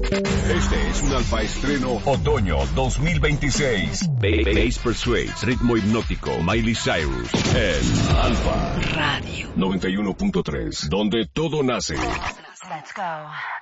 Este es un Alfa Estreno Otoño 2026. Bass Persuades, ritmo hipnótico, Miley Cyrus, en Alfa Radio 91.3, donde todo nace. Let's go.